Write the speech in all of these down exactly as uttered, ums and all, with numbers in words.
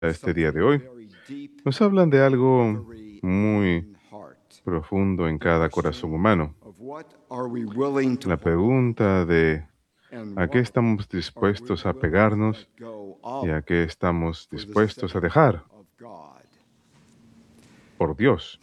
este día de hoy nos hablan de algo muy profundo en cada corazón humano. La pregunta de a qué estamos dispuestos a pegarnos y a qué estamos dispuestos a dejar por Dios.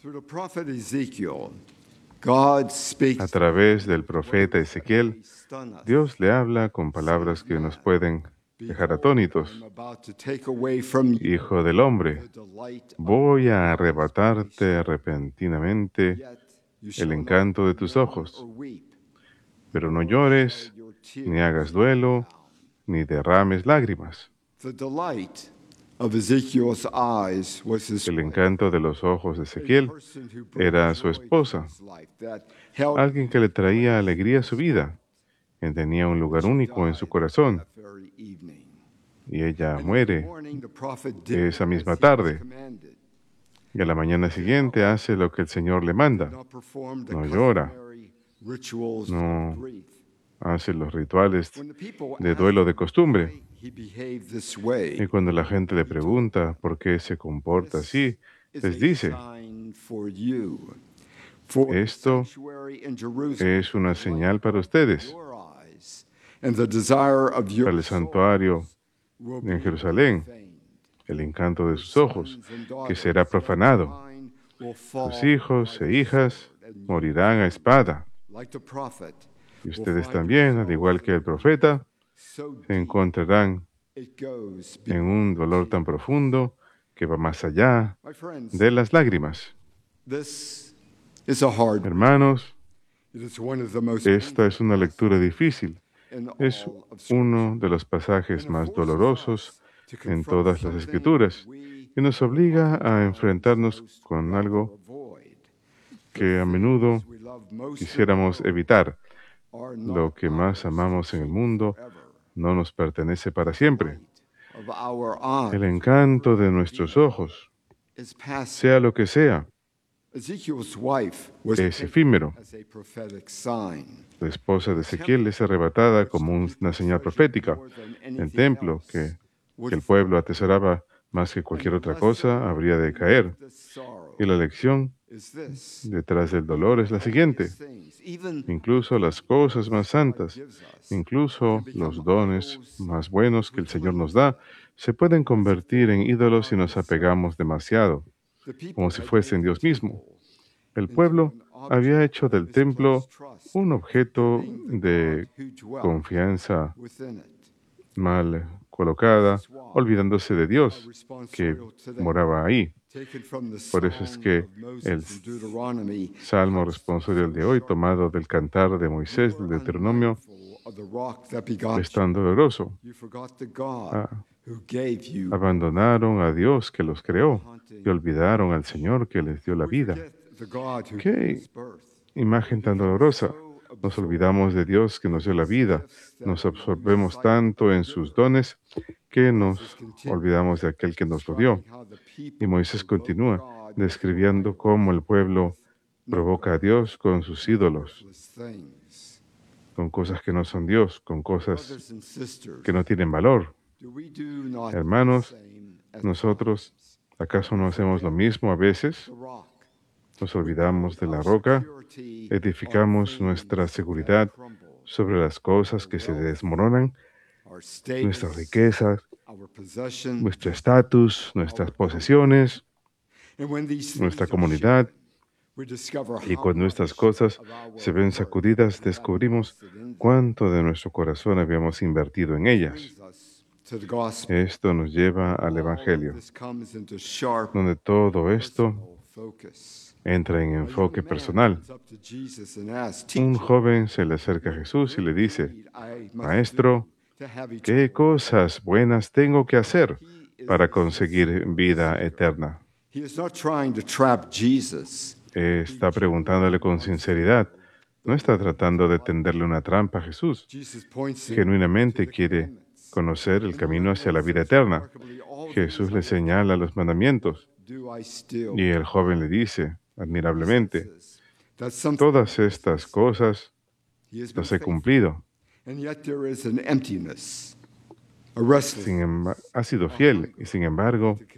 A través del profeta Ezequiel, Dios le habla con palabras que nos pueden dejar atónitos. Hijo del hombre, voy a arrebatarte repentinamente el encanto de tus ojos, pero no llores, ni hagas duelo, ni derrames lágrimas. El encanto de los ojos de Ezequiel era su esposa, alguien que le traía alegría a su vida, quien tenía un lugar único en su corazón. Y ella muere esa misma tarde. Y a la mañana siguiente hace lo que el Señor le manda. No llora, no hace los rituales de duelo de costumbre. Y cuando la gente le pregunta por qué se comporta así, les dice, esto es una señal para ustedes, para el santuario en Jerusalén, el encanto de sus ojos, que será profanado. Sus hijos e hijas morirán a espada. Y ustedes también, al igual que el profeta, se encontrarán en un dolor tan profundo que va más allá de las lágrimas. Hermanos, esta es una lectura difícil. Es uno de los pasajes más dolorosos en todas las Escrituras y nos obliga a enfrentarnos con algo que a menudo quisiéramos evitar. Lo que más amamos en el mundo no nos pertenece para siempre. El encanto de nuestros ojos, sea lo que sea, es efímero. La esposa de Ezequiel es arrebatada como una señal profética. El templo, que, que el pueblo atesoraba más que cualquier otra cosa, habría de caer. Y la lección detrás del dolor es la siguiente. Incluso las cosas más santas, incluso los dones más buenos que el Señor nos da, se pueden convertir en ídolos si nos apegamos demasiado, como si fuesen Dios mismo. El pueblo había hecho del templo un objeto de confianza mal colocada, olvidándose de Dios que moraba ahí. Por eso es que el salmo responsorial de hoy, tomado del cantar de Moisés, del Deuteronomio, es tan doloroso. Ah, abandonaron a Dios que los creó y olvidaron al Señor que les dio la vida. ¡Qué imagen tan dolorosa! Nos olvidamos de Dios que nos dio la vida, nos absorbemos tanto en sus dones que nos olvidamos de aquel que nos lo dio. Y Moisés continúa describiendo cómo el pueblo provoca a Dios con sus ídolos, con cosas que no son Dios, con cosas que no tienen valor. Hermanos, nosotros, ¿acaso no hacemos lo mismo a veces? Nos olvidamos de la roca, edificamos nuestra seguridad sobre las cosas que se desmoronan, nuestras riquezas, nuestro estatus, nuestras posesiones, nuestra comunidad. Y cuando estas cosas se ven sacudidas, descubrimos cuánto de nuestro corazón habíamos invertido en ellas. Esto nos lleva al Evangelio, donde todo esto entra en enfoque personal. Un joven se le acerca a Jesús y le dice, Maestro, ¿qué cosas buenas tengo que hacer para conseguir vida eterna? Está preguntándole con sinceridad. No está tratando de tenderle una trampa a Jesús. Genuinamente quiere conocer el camino hacia la vida eterna. Jesús le señala los mandamientos. Y el joven le dice, admirablemente, todas estas cosas las he cumplido. Sin emba- ha sido fiel y sin embargo